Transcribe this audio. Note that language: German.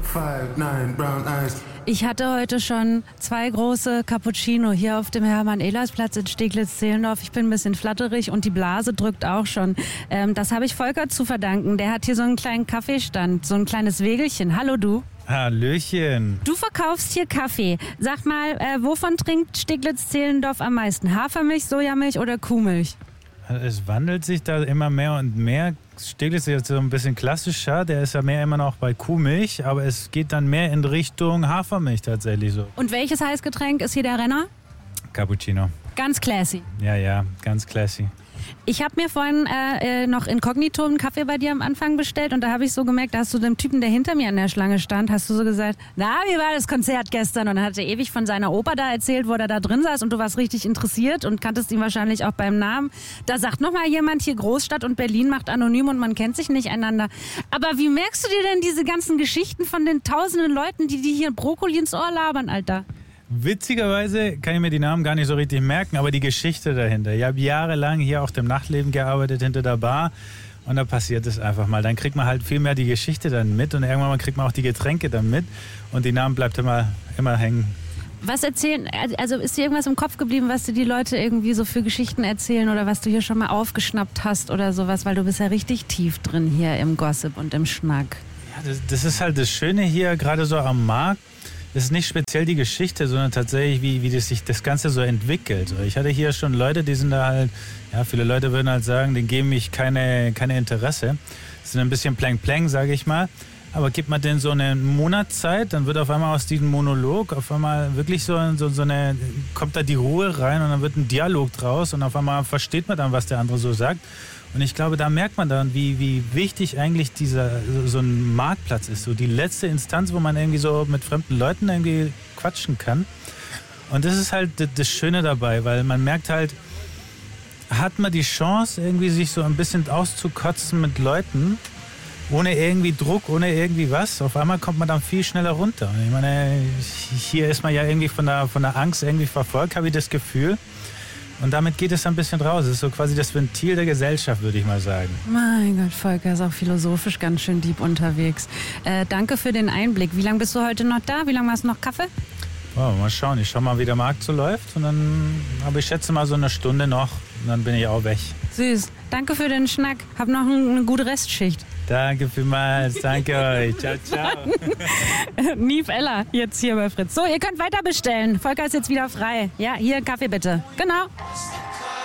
Ich hatte heute schon 2 große Cappuccino hier auf dem Hermann-Ehlers-Platz in Steglitz-Zehlendorf. Ich bin ein bisschen flatterig und die Blase drückt auch schon. Das habe ich Volker zu verdanken. Der hat hier so einen kleinen Kaffeestand, so ein kleines Wägelchen. Hallo du. Hallöchen. Du verkaufst hier Kaffee. Sag mal, wovon trinkt Steglitz-Zehlendorf am meisten? Hafermilch, Sojamilch oder Kuhmilch? Es wandelt sich da immer mehr und mehr. Steglitz ist jetzt so ein bisschen klassischer, der ist ja mehr immer noch bei Kuhmilch, aber es geht dann mehr in Richtung Hafermilch tatsächlich so. Und welches Heißgetränk ist hier der Renner? Cappuccino. Ganz classy. Ja, ganz classy. Ich habe mir vorhin noch inkognito einen Kaffee bei dir am Anfang bestellt und da habe ich so gemerkt, da hast du dem Typen, der hinter mir an der Schlange stand, hast du so gesagt, na, wie war das Konzert gestern? Und dann hat er ewig von seiner Oper da erzählt, wo er da drin saß und du warst richtig interessiert und kanntest ihn wahrscheinlich auch beim Namen. Da sagt nochmal jemand hier, Großstadt und Berlin macht anonym und man kennt sich nicht einander. Aber wie merkst du dir denn diese ganzen Geschichten von den tausenden Leuten, die hier Brokkoli ins Ohr labern, Alter? Witzigerweise kann ich mir die Namen gar nicht so richtig merken, aber die Geschichte dahinter. Ich habe jahrelang hier auf dem Nachtleben gearbeitet, hinter der Bar. Und da passiert es einfach mal. Dann kriegt man halt viel mehr die Geschichte dann mit und irgendwann mal kriegt man auch die Getränke dann mit. Und die Namen bleibt immer hängen. Was erzählen, also ist dir irgendwas im Kopf geblieben, was dir die Leute irgendwie so für Geschichten erzählen oder was du hier schon mal aufgeschnappt hast oder sowas? Weil du bist ja richtig tief drin hier im Gossip und im Schnack. Ja, das ist halt das Schöne hier, gerade so am Markt. Das ist nicht speziell die Geschichte, sondern tatsächlich, wie sich das Ganze so entwickelt. Ich hatte hier schon Leute, die sind da halt, ja, viele Leute würden halt sagen, denen geben mich keine Interesse. Das sind ein bisschen Pläng, sage ich mal. Aber gibt man denen so eine Monatszeit, dann wird auf einmal aus diesem Monolog auf einmal wirklich so eine, kommt da die Ruhe rein und dann wird ein Dialog draus und auf einmal versteht man dann, was der andere so sagt. Und ich glaube, da merkt man dann, wie wichtig eigentlich so ein Marktplatz ist. So die letzte Instanz, wo man irgendwie so mit fremden Leuten irgendwie quatschen kann. Und das ist halt das Schöne dabei, weil man merkt halt, hat man die Chance, irgendwie sich so ein bisschen auszukotzen mit Leuten, ohne irgendwie Druck, ohne irgendwie was. Auf einmal kommt man dann viel schneller runter. Und ich meine, hier ist man ja irgendwie von der Angst irgendwie verfolgt, habe ich das Gefühl. Und damit geht es ein bisschen raus. Es ist so quasi das Ventil der Gesellschaft, würde ich mal sagen. Mein Gott, Volker ist auch philosophisch ganz schön deep unterwegs. Danke für den Einblick. Wie lange bist du heute noch da? Wie lange hast du noch Kaffee? Oh, mal schauen. Ich schau mal, wie der Markt so läuft. Und dann habe ich schätze mal so eine Stunde noch. Und dann bin ich auch weg. Süß. Danke für den Schnack. Hab noch eine gute Restschicht. Danke vielmals. Danke euch. Ciao, ciao. Niv Ella, jetzt hier bei Fritz. So, ihr könnt weiter bestellen. Volker ist jetzt wieder frei. Ja, hier Kaffee bitte. Genau.